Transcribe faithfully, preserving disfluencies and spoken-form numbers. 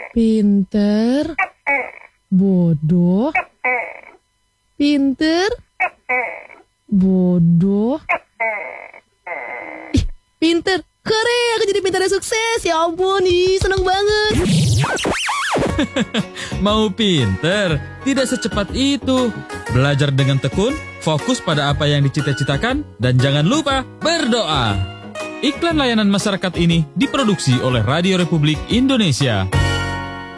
Pinter, bodoh, pinter, bodoh. Ih, pinter, keren, aku jadi pintar dan sukses. Ya ampun, ih, seneng banget. Mau pinter? Tidak secepat itu. Belajar dengan tekun, fokus pada apa yang dicita-citakan, dan jangan lupa berdoa. Iklan layanan masyarakat ini diproduksi oleh Radio Republik Indonesia.